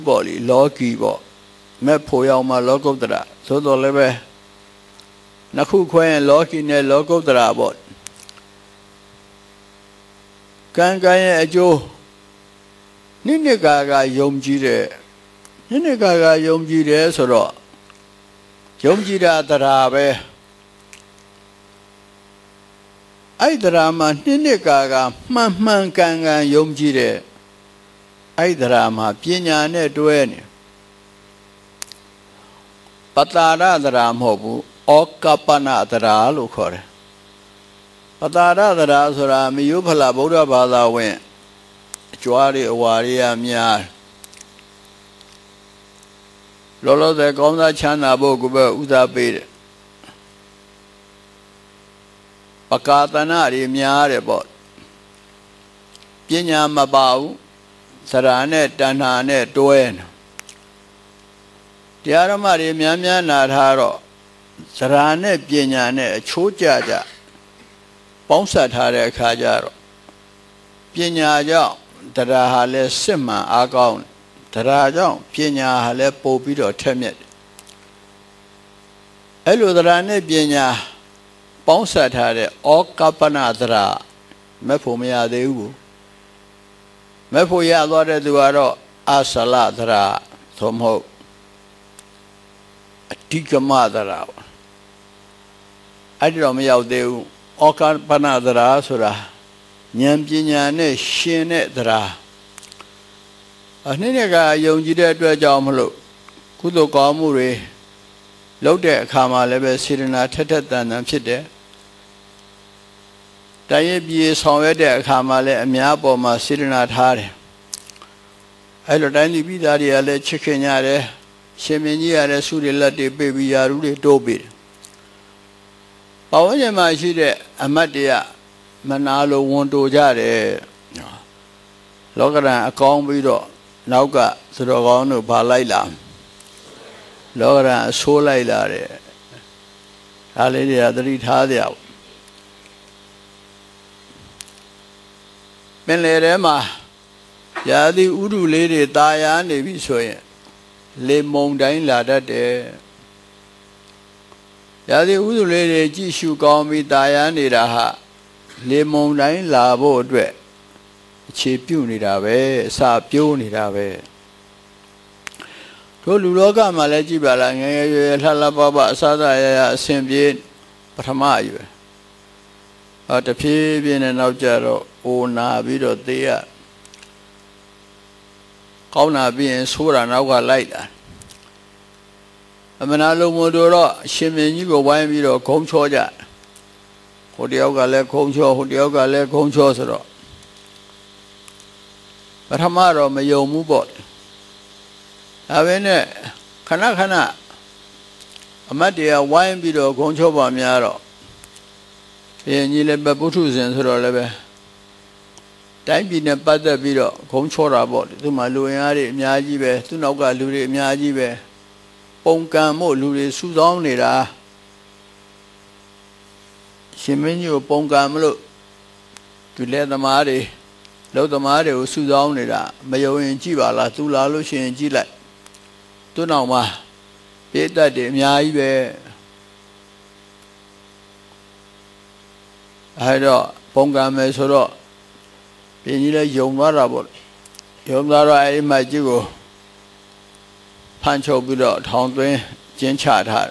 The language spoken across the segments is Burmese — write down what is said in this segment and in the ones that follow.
body logi bo me poya ma logodra so the lebe naku kwen logi ne logodra bo kan ajo nini gaga yomji de so ro yomji da dara be ai dara ma nini gaga man kan yomji de ai dara ma pinya ne twe ne patara dara mo bu okapana dara lo kho de patara dara so ra mi yu phala Buddha Bada wen jwa ri awa ri ya mya lo de kaung da chan na bo ko be uda pe de pakatana ri mya de bo pinya ma ba u sara ne tanha ne twe neတရားဓမ္မတွေများများနာထားတော့စရာနဲ့ပညာနဲ့အချိုးကျကြပေါင်းစပ်ထားတဲ့အခါကျတော့ပညာကြောင့်တရားဟာလဲစစ်မှန်အားကောင်းတရားကြောင့်ပညာဟာလဲပို့ပြီးတော့ထက်မြက်တယ်အဲ့လိုတရားနဲ့ပညာပေါင်းစပ်ထားတဲ့ဩကပ္ပနတရားမဲ့ဖို့မရသေးဘူးမဲ့ဖို့ရသွားတဲ့သူကတော့အဆလတရားသို့မဟုတ်အတိကမတရားအဲ့ဒီတော့မရောက်သေးဘူးဩကပ္ပနတရားဆိုတာဉာဏ်ပညာနဲ့ရှင်တဲ့တရားအနည်းနဲ့ကယုံကြည်တဲ့အတွက်ကြောင့်မလို့ကုသိုလ်ကောင်းမှုတွေလုပ်တဲ့အခါမှာလည်းပဲစေတနာထက်ထက်တန်တန်ဖြစ်တယ်တန်ရည်ပြေဆောင်ရွက်တဲ့အခါမှာလည်းအများပေါ်မှာစေတနာထားတယ်အဲ့လိုတိုင်းပြည်ပြည်သားတွေကလည်းချစ်ခင်ကြတယ်ရှင်မင်းကြီးရတဲ့ဆုတွေလက်တွေပေးပြီးယာရုတွေတိုးပေးတယ်ပဝန်းကျင်မှာရှိတဲ့အမတ်တွေကမနာလိုဝန်တိုကြတယ်လောကရန်အကောင်းပြီးတော့နောက်ကသတော်ကောင်းတို့ဗာလိုက်လာလောကရန်အဆိုးလိုက်လာတယ်ဒါလေးတွေကသတိထားကြအောင်ပင်လေထဲမှာရာသီဥတုလေးတွေตายာနေပြီဆိုရင်လေမုန်တိုင်းလာတတ်တယ်ရာသီဥတုလေးတွေကြည့်ရှုကောင်းပြီးตายာနေတာဟာလေမုန်တိုင်းလာဖို့အတွက်အခြေပြုနေတာပဲအစာပြိုးနေတာပဲတို့လူလောကမှာလည်းကြည့်ပါလားငယ်ငယ်ရွယ်လှလှပပအစားအစာအဆင်ပြေပထမအရွယ်တဖြည်းဖြည်းနဲ့နောက်ကျတော့အိုနာပြီးတော့သေရကောင်းနာပြီးရင်ဆိုးတာနောက်ကလိုက်တာအမနာလုံးမတို့တော့ရှင်မင်းကြီးကိုဝိုင်းပြီးတော့ခုံချောကြဟိုတယောက်ကလည်းခုံချောဟိုတယောက်ကလည်းခုံချောဆိုတော့ပထမတော့မယုံဘူးပေါ့ဒါပဲနဲ့ခဏအမတ်တရားဝိုင်းပြီးတော့ခုံချောပါများတော့ဘုရင်ကြီးလည်းပုထုဇဉ်ဆိုတော့လည်းပဲတိုင်းပြည်နဲ့ပတ်သက်ပြီးတော့ခုံချောတာပေါ့သူမှလူရင်းအားတွေအများကြီးပဲသူ့နောက်ကလူတွေအများကြီးပဲပုံကံမို့လူတွေစုဆောင်းနေတာရှင်မင်းကြီးကိုပုံကံမလို့သူလက်သမားတွေလုံသမားတွေကိုစုဆောင်းနေတာမယုံရင်ကြည့်ပါလားသူလာလို့ရှိရင်ကြည့်လိုက်သူ့နောက်မှာပိဋကတ်တွေအများကြီးပဲအဲ့တော့ပုံကံမယ်ဆိုတော့ပြင်းကြီးလည်းယုံသွားတာပေါ့ယုံသွားတော့အဲ့မကြီးကိုဖန်ချုပ်ပြီးတော့ထောင်သွင်းကျင်းချထား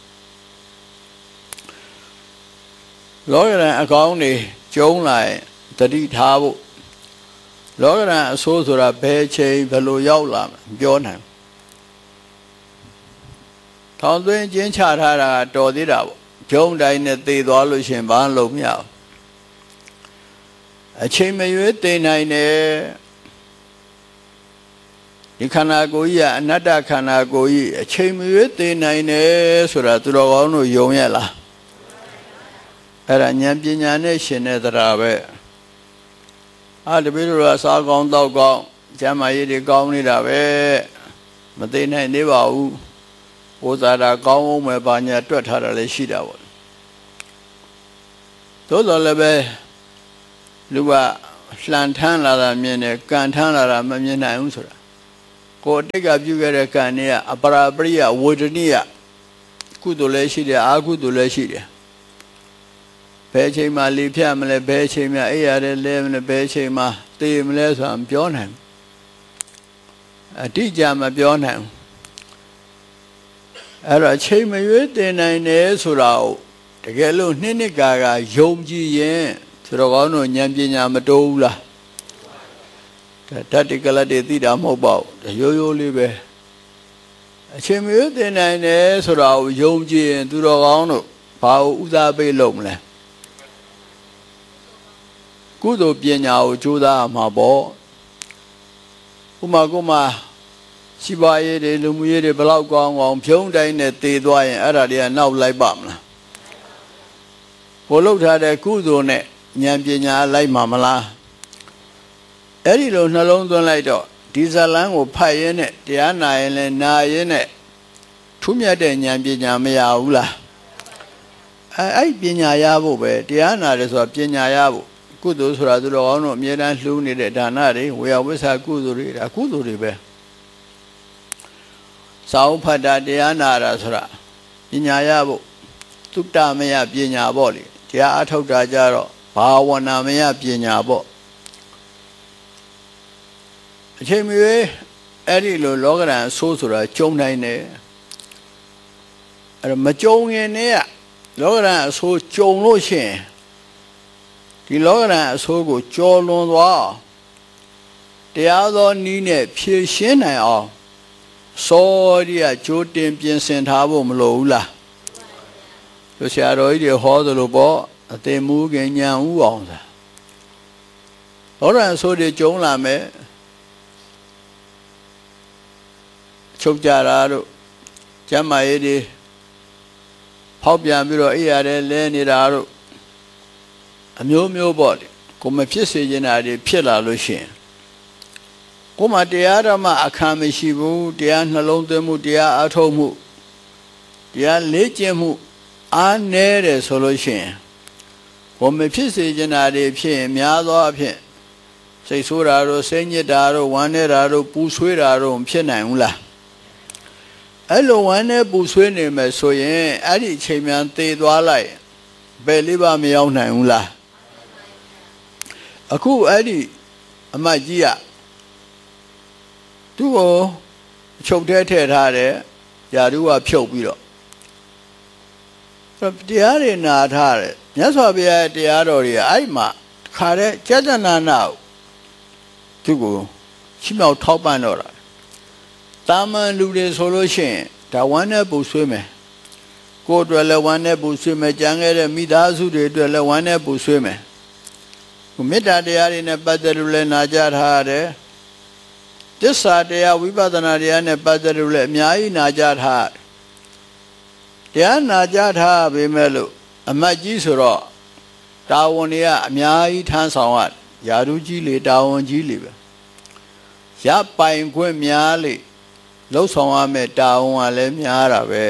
လောကရန်အကောင်းတွေကျုံးလိုက်တတိထားဖို့လောကရန်အဆိုးဆိုတာဘယ်ချိန်ဘယ်လိုရောက်လာမလဲပြောနိုင်ထောင်သွင်းကျင်းချထားတာတော်သေးတာပေါ့ကျုံးတိုင်းနဲ့သေသွားလို့ရှင်ဘာလို့မရဘူးအချိန်မရွေးသိနိုင်တယ်ဒီခန္ဓာကိုယ်ကြီးကအနတ္တခန္ဓာကိုယ်ကြီးအချိန်မရွေးသိနိုင်တယ်ဆိုတာသူတော်ကောင်းတို့ယုံရလားအဲ့ဒါဉာဏ်ပညာနဲ့ရှင်တဲ့တရားပဲတပည့်တို့ကစားကောင်းတောက်ကောင်းကျမ်းမာရေးတွေကောင်းနေတာပဲမသိနိုင်သေးပါဘူးဘုရားတာကောင်းအောင်ပဲဘာညာတွက်ထားတာလည်းရှိတာပေါ့သို့တော်လည်းပဲလူကလှန်ထမ်းလာတာမြင်တယ်ကန်ထမ်းလာတာမမြင်နိုင်ဘူးဆိုတာကိုတိတ်ကပြုခဲ့တဲ့ကံတွေကအပရာပရိယဝေဒနိယကုသိုလ်လည်းရှိတယ်အာကုသိုလ်လည်းရှိတယ်ဘယ်အချိန်မှလေဖြတ်မလဲဘယ်အချိန်မှအိပ်ရတယ်လဲမလဲဘယ်အချိန်မှသေမလဲဆိုတာမပြောနိုင်ဘူးအတိအကျမပြောနိုင်ဘူးအဲ့တော့အချိန်မရွေးတင်နိုင်တယ်ဆိုတာကိုတကယ်လို့နှစ်ကာယုံကြည်ရင်သူတော်ကောင်းတို့ဉာဏ်ပညာမတိုးဘူးလားတတိကလတ်တွေသိတာမဟုတ်ပါဘူးရိုးရိုးလေးပဲအချိန်မရွေးတင်နိုင်တယ်ဆိုတာကိုယုံကြည်ရင်သူတော်ကောင်းတို့ဘာကိုဥစားပေးလုပ်မလဲကုသိုလ်ပညာကိုကြိုးစားမှာပေါ့ဥမာကိုမှရှိပါရေးတွေလူမှုရေးတွေဘလောက်ကောင်းအောင်ဖြုံးတိုင်းနဲ့တည်သွားရင်အဲ့ဒါတွေကနောက်လိုက်ပါမလားကိုလှုပ်ထားတဲ့ကုသိုလ်နဲ့ဉာဏ်ပညာလိုက်မှာမလားအဲ့ဒီလိုနှလုံးသွင်းလိုက်တော့ဒီဇလန်းကိုဖတ်ရင်းနဲ့တရားနာရင်လည်းနာရင်းနဲ့ထူးမြတ်တဲ့ဉာဏ်ပညာမရဘူးလားအဲ့ပညာရဖို့ပဲတရားနာတယ်ဆိုတာပညာရဖို့ကုသိုလ်ဆိုတာသူတော်ကောင်းတို့အမြဲတမ်းလှူးနေတဲ့ဒါနတွေဝေယဝိဆာကုသိုလ်တွေဒါကုသိုလ်တွေပဲစာအုပ်ဖတ်တာတရားနာတာဆိုတာပညာရဖို့သုတ္တမယပညာပေါ့လေတရားအထုတ်တာကြတော့ဘာဝနာမယပညာပေါ့အချိန်မရွေးအဲ့ဒီလိုလောကဓာတ်အဆိုးဆိုတာကျုံနိုင်တယ်အဲ့တော့မကျုံရင်တည်းကလောကဓာတ်အဆိုးကျုံလို့ရှိရင်ဒီလောကဓာတ်အဆိုးကိုကြော်လွန်သွားတရားသောနည်းနဲ့ဖြည့်ရှင်းနိုင်အောင်စောရီကကြိုးတင်ပြင်ဆင်ထားဖို့မလိုဘူးလားလူဆရာတော်ကြီးတွေဟောသလိုပေါ့အသိမူခင်ညာဥအောင်သာလောကဓာတ်အဆိုးတွေကျုံလာမယ်ချုပ်ကြတာတို့ကျမ်းမာရေးတွေဖောက်ပြန်ပြီးတော့အိပ်ရတယ်လဲနေတာတို့အမျိုးမျိုးပေါ့လေကိုမဖြစ်စေချင်တာတွေဖြစ်လာလို့ရှိရင်ကိုမှတရားဓမ္မအခါမရှိဘူးတရားနှလုံးသွင်းမှုတရားအထုတ်မှုတရားလေ့ကျင့်မှုအားနည်းတယ်ဆိုလို့ရှိရင်ကိုမဖြစ်စေချင်တာတွေဖြစ်ရင်များသောအားဖြင့်စိတ်ဆိုးတာတို့စိတ်ညစ်တာတို့ဝမ်းနေတာတို့ပူဆွေးတာတို့မဖြစ်နိုင်ဘူးလားအဲ့လိုဝမ်းနေပူဆွေးနေမယ်ဆိုရင်အဲ့ဒီအချိန်မှသေသွားလိုက်ဘယ်လေးပါမရောက်နိုင်ဘူးလားအခုအဲ့ဒီအမတ်ကြီးကသူ့ကိုချုပ်ထဲထည့်ထားတယ်ယာရုကဖြုတ်ပြီးတော့တရားတွေနာထားတယ်မြတ်စွာဘုရားရဲ့တရားတော်တွေကအဲ့ဒီမှာခါတဲ့ကြာကြနာနာသူ့ကိုချီးမြှောက်ထောက်ပံ့တော့တာတာမန်လူတွေဆိုလို့ရှိရင်ဒါဝမ်းနဲ့ပူဆွေးမယ်ကိုယ်အတွက်လည်းဝမ်းနဲ့ပူဆွေးမယ်ကြံခဲ့တဲ့မိသားစုတွေအတွက်လည်းဝမ်းနဲ့ပူဆွေးမယ်မေတ္တာတရားတွေနဲ့ပတ်သက်လို့လည်းနာကြထားရတယ်သစ္စာတရားဝိပဿနာတရားနဲ့ပတ်သက်လို့လည်းအများကြီးနာကြထားတရားနာကြထားပေမဲ့လို့အမတ်ကြီးဆိုတော့တာဝန်တွေကအများကြီးထမ်းဆောင်ရယာရုကြီးလေတာဝန်ကြီးလေပဲရပိုင်ခွင့်များလေလှုပ်ဆောင်ရမယ်တာဝန်ကလည်းများတာပဲ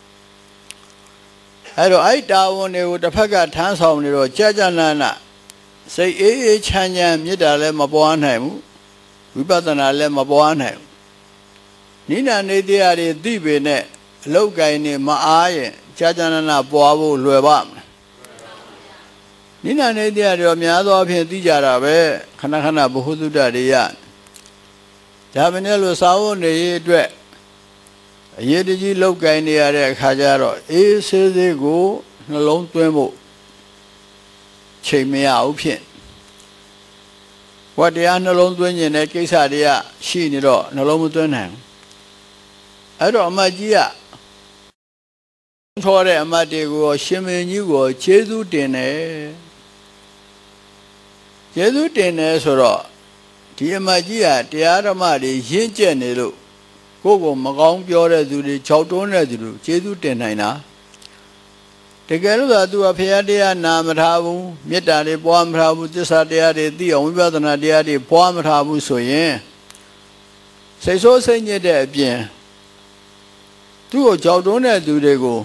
အဲ့တော့အဲ့တာဝန်တွေကိုတစ်ဖက်ကထမ်းဆောင်နေတော့ကြာကြာနာနာစိတ်အေးအေးချမ်းချမ်းမေတ္တာလည်းမပွားနိုင်ဘူးဝိပဿနာလည်းမပွားနိုင်ဘူးနိဒာနေတရားတွေသိပေနဲ့အလုတ်ကိုင်းနေမအားရင်ကြာကြာနာနာပွားဖို့လွယ်ပါမလားနိဒာနေတရားတွေများသောအားဖြင့်သိကြတာပဲခဏခဏဘ ഹു သုတ္တတွေရဒါပဲနဲ့လို့စာဝတ်နေရေးအတွက်အရေးတကြီးလောက်ကိုင်းနေရတဲ့အခါကျတော့အေးဆေးသေးကိုနှလုံးသွင်းဖို့ချိန်မရဘူးဖြစ်ဝတ်တရားနှလုံးသွင်းခြင်းတဲ့ကိစ္စတွေကရှိနေတော့နှလုံးမသွင်းနိုင်ဘူးအဲ့တော့အမတ်ကြီးကထောတဲ့အမတ်တွေကိုရှင်မင်းကြီးကိုကျေးဇူးတင်တယ်ကျေးဇူးတင်တယ်ဆိုတော့ဒီအမတ်ကြီးကတရားဓမ္မတွေရင့်ကျက်နေလို့ကိုယ့်ကိုမကောင်းပြောတဲ့သူတွေ၆တွန်းတဲ့သူတွေကျေးဇူးတင်နိုင်တာတကယ်လို့သာသူကဖရာတရားနာမထားဘူးမေတ္တာတွေပွားမထားဘူးသစ္စာတရားတွေသိအောင်ဝိပဿနာတရားတွေပွားမထားဘူးဆိုရင်စိတ်ဆိုးစိတ်ညစ်တဲ့အပြင်သူ့ကိုကြောက်တွန်းတဲ့သူတွေကို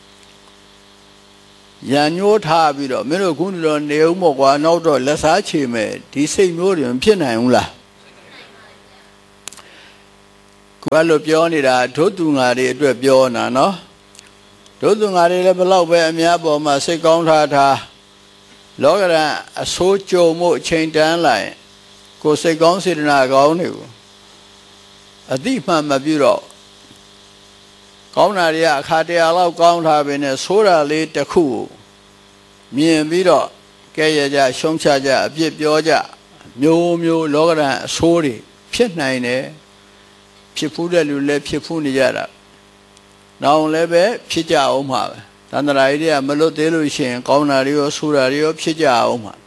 ရန်ညှိုးထားပြီးတော့မင်းတို့ခုနေတော့နေဦးမို့ကွာနောက်တော့လက်စားချေမယ်ဒီစိတ်မျိုးတွေမဖြစ်နိုင်ဘူးလားဘာလို့ပြောနေတာဒုသူငါတွေအတွက်ပြောနာနော်ဒုသူငါတွေလည်းဘလောက်ပဲအများပေါ်မှာစိတ်ကောင်းထားလောကရန်အဆိုးကြုံမှုအချိန်တန်းလိုက်ကိုယ်စိတ်ကောင်းစေတနာကောင်းနေဘူးအတိမှန်မပြုတော့ကောင်းတာတွေကအခါတရာလောက်ကောင်းထားပေနဲ့ဆိုးတာလေးတစ်ခုမြင်ပြီးတော့ကဲရကြရှုံးချကြအပြစ်ပြောကြမျိုးလောကရန်အဆိုးတွေဖြစ်နိုင်တယ်ဖြစ်ဖူးတဲ့လူလည်းဖြစ်ဖူးနေကြတာနောက်လည်းပဲဖြစ်ကြအောင်ပါပဲတန်တရာကြီးတွေကမလွတ်သေးလို့ရှိရင်ကောင်းတာတွေရောဆိုးတာတွေရောဖြစ်ကြအောင်ပါ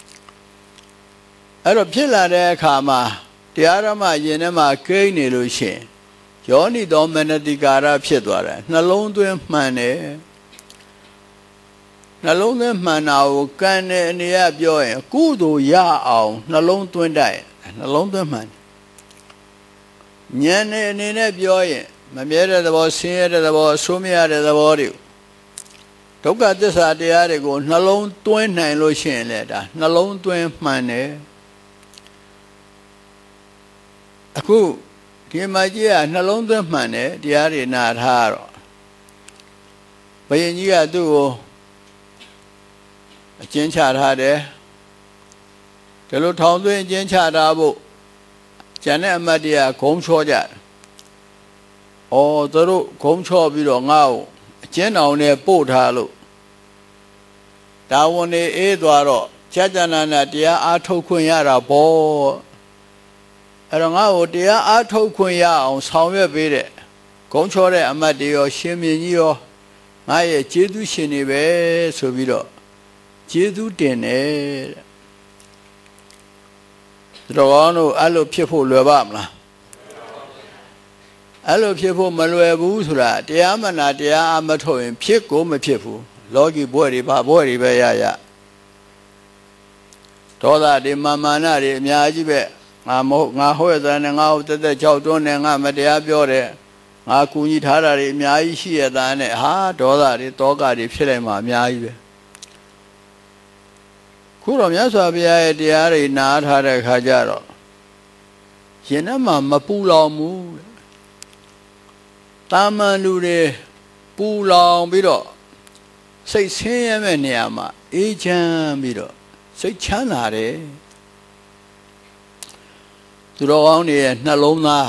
အဲ့တော့ဖြစ်လာတဲ့အခါမှာတရားဓမ္မယင်ထဲမှာကိန်းနေလို့ရှိရင်ယောနိသောမနတိကာရဖြစ်သွားတယ်နှလုံးသွင်းမှန်တယ်နှလုံးသွင်းမှန်တာကိုကံတဲ့အနေနဲ့ပြောရင်ကုသိုလ်ရအောင်နှလုံးသွင်းတတ်နှလုံးသွင်းမှန်ဉာဏ်နဲ့အနေနဲ့ပြောရင်မမြဲတဲ့သဘောဆင်းရဲတဲ့သဘောဆိုးမရတဲ့သဘောတွေဒုက္ခသစ္စာတရားတွေကိုနှလုံးသွင်းနိုင်လို့ရှိရင်လေဒါနှလုံးသွင်းမှန်တယ်အခုဒီမှာကြီးကနှလုံးသွင်းမှန်တယ်တရားတွေနာထားတော့ဘယင်ကြီးကသူ့ကိုအကျဉ်းချထားတယ်ဒီလိုထောင်သွင်းအကျဉ်းချထားဖို့ကျန်တဲ့အမတ်တွေကဂုံချောကြတယ်။အော်သူတို့ဂုံချောပြီးတော့ငါ့ကိုအကျဉ်းအောင်နဲ့ပို့ထားလို့ဒါဝန်နေအေးသွားတော့ကြာကြာနာတရားအားထုတ်ခွင့်ရတာပေါ့။အဲ့တော့ငါ့ကိုတရားအားထုတ်ခွင့်ရအောင်ဆောင်ရွက်ပေးတဲ့ဂုံချောတဲ့အမတ်တွေရောရှင်မြင်းကြီးရောငါရဲ့ကျေးဇူးရှင်တွေပဲဆိုပြီးတော့ကျေးဇူးတင်တယ်တဲ့သူတော်ကောင်းတို့အဲ့လိုဖြစ်ဖို့လွယ်ပါမလားအဲ့လိုဖြစ်ဖို့မလွယ်ဘူးဆိုတာတရားမနာတရားအမထုတ်ရင်ဖြစ်ကိုမဖြစ်ဘူးလောကီဘွဲတွေဘာဘွဲတွေပဲရဒေါသတွေမာနတွေအများကြီးပဲငါဟောရတဲ့နဲ့ငါ့ကိုတက်ကြောက်တွန်းနေငါမတရားပြောတယ်ငါကူညီထားတာတွေအများကြီးရှိရတဲ့နဲ့ဟာဒေါသတွေတောကတွေဖြစ်လိုက်မှအများကြီးပဲခုတော့မြတ်စွာဘုရားရဲ့တရားတွေနားထားတဲ့အခါကျတော့ရင်ထဲမှာမပူလောင်ဘူးတာမန်လူတွေပူလောင်ပြီးတော့စိတ်ဆင်းရဲမဲ့နေရာမှာအေးချမ်းပြီးတော့စိတ်ချမ်းသာတယ်သူတော်ကောင်းတွေရဲ့နှလုံးသား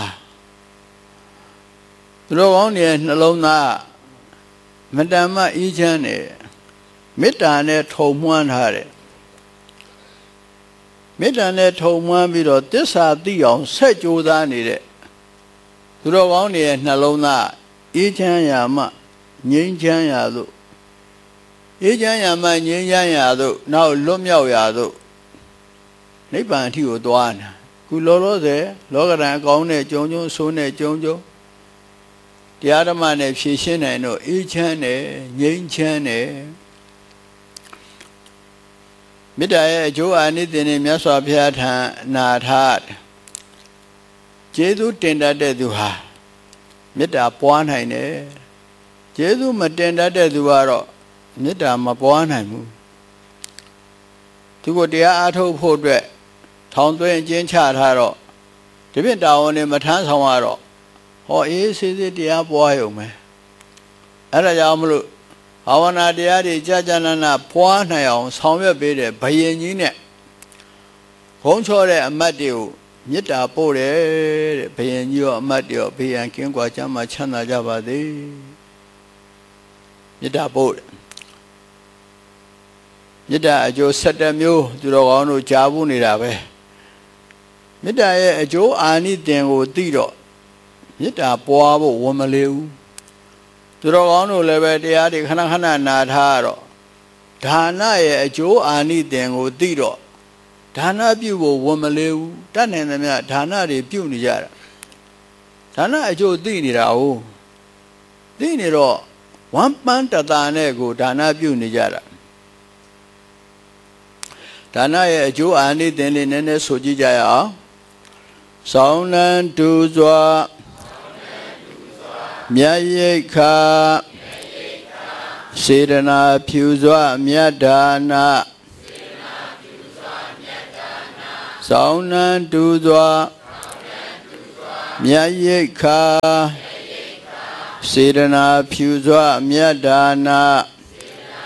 သူတော်ကောင်းတွေရဲ့နှလုံးသားမတန်မှအေးချမ်းတယ်မေတ္တာနဲ့ထုံမွှမ်းထားတယ်မေတ္တာနဲ့ထုံမွှမ်းပြီးတော့သစ္စာသိအောင်ဆက်ကြိုးစားနေတဲ့သူတော်ကောင်းတွေရဲ့နှလုံးသားအေးချမ်းရာမှငြိမ်းချမ်းရာသို့အေးချမ်းရာမှငြိမ်းချမ်းရာသို့နောက်လွတ်မြောက်ရာသို့နိဗ္ဗာန်အထိကိုသွားတာခုလောလောဆယ်လောကဓာတ်အကောင်းနဲ့ကြုံကြုံဆိုးနဲ့ကြုံကြုံတရားဓမ္မနဲ့ဖြည့်ရှင်းနိုင်တော့အေးချမ်းတယ်ငြိမ်းချမ်းတယ်မေတ္တာရဲ့အကျိုးအာနိသင်နဲ့မြတ်စွာဘုရားထံနာထားကျေးဇူးတင်တတ်တဲ့သူဟာမေတ္တာပွားနိုင်တယ်ကျေးဇူးမတင်တတ်တဲ့သူကတော့မေတ္တာမပွားနိုင်ဘူးသူကိုတရားအားထုတ်ဖို့အတွက်ထောင်သွင်းအကျဉ်းချထားတော့ဒီပြတာဝန်နဲ့မထမ်းဆောင်ရတော့ဟောအေးစေးစေးတရားပွားရုံပဲအဲ့ဒါကြောင့်မလို့ဘာဝနာတရားတွေကြာနာပွားနိုင်အောင်ဆောင်ရွက်ပေးတဲ့ဘယင်ကြီးနဲ့ဘုံချောတဲ့အမတ်တွေကိုမေတ္တာပို့တယ်တဲ့ဘယင်ကြီးရောအမတ်တွေရောဘေးရန်ကင်းကွာချမ်းသာချမ်းသာကြပါစေမေတ္တာပို့တယ်မေတ္တာအကျိုး17မျိုးသူတော်ကောင်းတို့ကြားဘူးနေတာပဲမေတ္တာရဲ့အကျိုးအာနိသင်ကိုသိတော့မေတ္တာပွားဖို့ဝန်မလေးဘူးသူတော်ကောင်းတို့လည်းပဲတရားတွေခဏခဏနာထားတော့ဒါနရဲ့အကျိုးအာနိသင်ကိုသိတော့ဒါနပြုဖို့ဝန်မလေးဘူးတတ်နိုင်သမျှဒါနတွေပြုနေကြတာဒါနအကျိုးသိနေတာဟုတ်သိနေတော့ဝမ်းပန်းတတာနဲ့ကိုဒါနပြုနေကြတာဒါနရဲ့အကျိုးအာနိသင်လေးနည်းနည်းဆိုကြည့်ကြရအောင်ဆောင်းနှံတူစွာမြတ်ရိက္ခာစေတနာဖြူစွာမြတ်ဒါနဆောင်းနှံတူစွာမြတ်ရိက္ခာစေတနာဖြူစွာမြတ်ဒါနာ